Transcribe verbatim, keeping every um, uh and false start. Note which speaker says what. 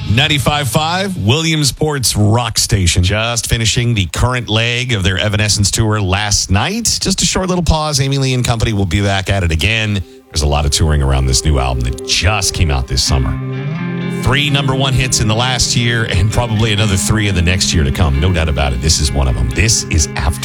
Speaker 1: ninety-five point five, Williamsport's Rock Station. Just finishing the current leg of their Evanescence tour last night. Just a short little pause. Amy Lee and company will be back at it again. There's a lot of touring around this new album that just came out this summer. Three number one hits in the last year and probably another three in the next year to come. No doubt about it. This is one of them. This is After